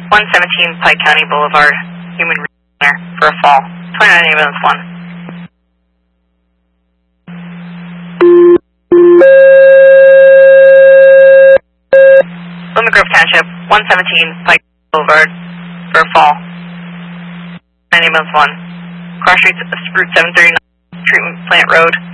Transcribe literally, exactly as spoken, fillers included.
one seventeen Pike County Boulevard, human center for a fall. twenty-nine ambulance one. Lemon Grove Township, one seventeen Pike Boulevard for a fall. twenty-nine ambulance one. Cross Streets, Route seven thirty-nine, Treatment Plant Road.